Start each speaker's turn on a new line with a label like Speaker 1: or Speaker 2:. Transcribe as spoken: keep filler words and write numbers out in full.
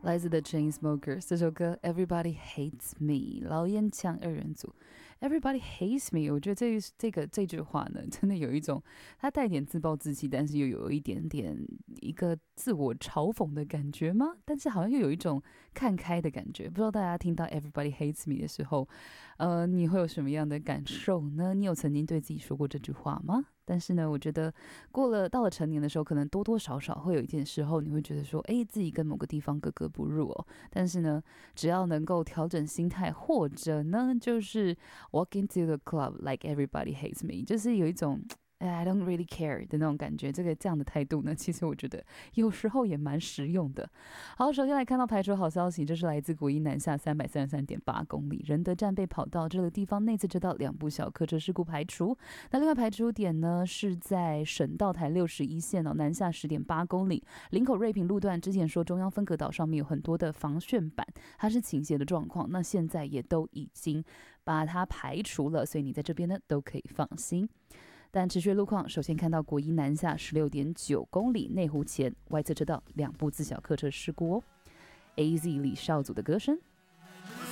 Speaker 1: 来自 The Chainsmokers 这首歌 Everybody Hates Me 老烟枪二人组 Everybody Hates Me 我觉得这这个这句话呢真的有一种它带点自暴自弃但是又有一点点一个自我嘲讽的感觉吗？但是好像又有一种看开的感觉。不知道大家听到 Everybody Hates Me 的时候呃，你会有什么样的感受呢？你有曾经对自己说过这句话吗？但是呢我觉得过了到了成年的时候可能多多少少会有一件时候你会觉得说哎，自己跟某个地方格格不入哦。但是呢只要能够调整心态或者呢就是 walk into the club like everybody hates me 就是有一种I don't really care 的那种感觉，这个这样的态度呢，其实我觉得有时候也蛮实用的。好，首先来看到排除好消息，这是来自国一南下三百三十三点八公里，仁德站被跑道这个地方内侧车道两部小客车事故排除。那另外排除点呢是在省道台六十一线哦，南下十点八公里，林口瑞平路段之前说中央分隔岛上面有很多的防汛板，它是倾斜的状况，那现在也都已经把它排除了，所以你在这边呢都可以放心。但持续路况，首先看到国一南下十六点九公里，内湖前外侧车道两部自小客车事故哦。A Z 李少祖的歌声